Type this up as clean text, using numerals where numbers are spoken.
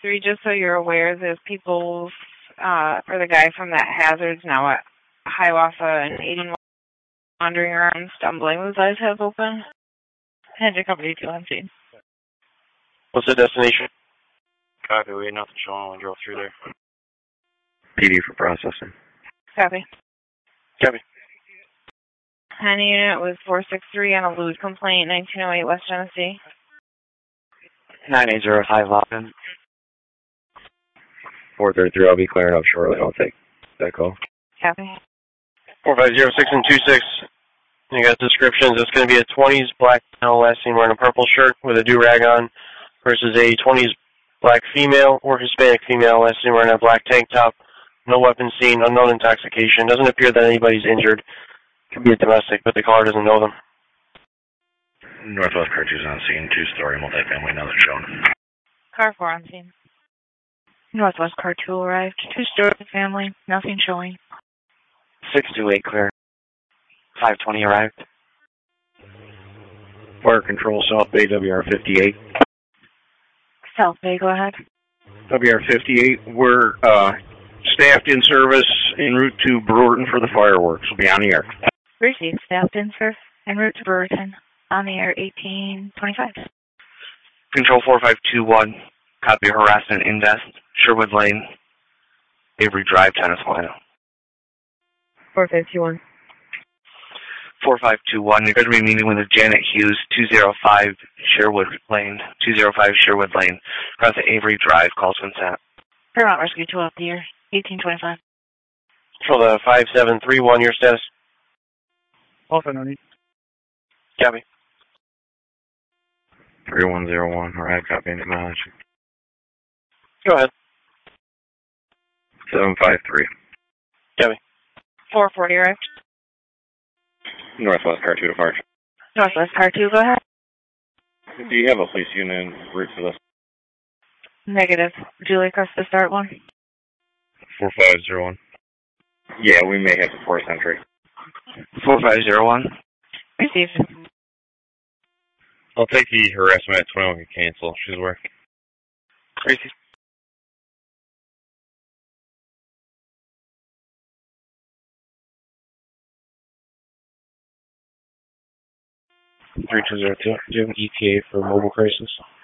443, just so you're aware, there's people, for the guy from that Hazards now at Hiawatha and 81 wandering around, stumbling with his eyes half open. Engine Company 2 on scene. What's the destination? Copy, we had nothing showing when we drove through there. PD for processing. Copy. Copy. Any unit was 463 on a lewd complaint, 1908 West Genesee. 9805 Loppin. 433, I'll be clearing up shortly. I'll take that call. Copy. 4506 and 26. You got descriptions. It's going to be a 20s black male last seen wearing a purple shirt with a do-rag on versus a 20s black female or Hispanic female last seen wearing a black tank top. No weapon seen, unknown intoxication. Doesn't appear that anybody's injured. Could be a domestic, but the caller doesn't know them. Northwest Car 2's on scene, two-story multifamily, nothing shown. Car 4 on scene. Northwest Car 2 arrived, two-story family, nothing showing. 628 clear. 520 arrived. Fire Control, South Bay, WR58. South Bay, go ahead. WR58, we're staffed in service en route to Brewerton for the fireworks. We'll be on the air. Received, staffed in service en route to Brewerton. On the air, 1825. Control 4521. Copy harassment invest. Sherwood Lane. Avery Drive, Tennis-Lino. 4521. 4521. You're going to be meeting with Janet Hughes, 205 Sherwood Lane. 205 Sherwood Lane. Across the Avery Drive. Calls when set. Paramount Rescue 2 up the air, 1825. For the 5731, your status? Also no need. Copy. 3101, alright, copy and acknowledge. Go ahead. 753. Copy. 440 arrived. Northwest Car 2 to Farge. Northwest Car 2, go ahead. Do you have a police unit en route for this? Negative. Would you like us to start one? 4501. Yeah, we may have the 4th entry. 4501. Received. I'll take the harassment at 21 and cancel. She's working. Received. Do you have an ETA for mobile crisis?